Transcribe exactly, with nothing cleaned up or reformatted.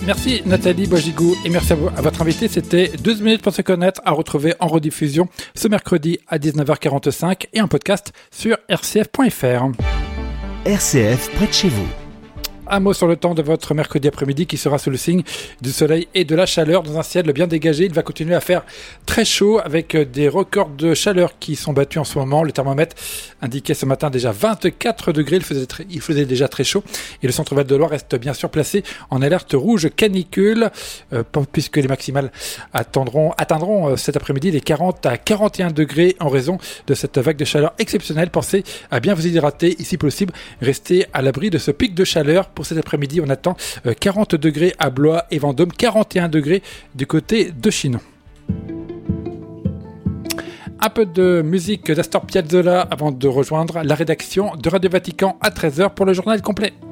Merci Nathalie Bojigou et merci à, vous, à votre invité. C'était douze minutes pour se connaître, à retrouver en rediffusion ce mercredi à dix-neuf heures quarante-cinq et en podcast sur r c f point f r. R C F près de chez vous. Un mot sur le temps de votre mercredi après-midi qui sera sous le signe du soleil et de la chaleur dans un ciel bien dégagé. Il va continuer à faire très chaud avec des records de chaleur qui sont battus en ce moment. Le thermomètre indiquait ce matin déjà vingt-quatre degrés. Il faisait, très, il faisait déjà très chaud. Et le centre-val de Loire reste bien sûr placé en alerte rouge canicule euh, puisque les maximales attendront, atteindront euh, cet après-midi les quarante à quarante et un degrés en raison de cette vague de chaleur exceptionnelle. Pensez à bien vous hydrater. Ici possible, restez à l'abri de ce pic de chaleur. Pour cet après-midi, on attend quarante degrés à Blois et Vendôme, quarante et un degrés du côté de Chinon. Un peu de musique d'Astor Piazzolla avant de rejoindre la rédaction de Radio Vatican à treize heures pour le journal complet.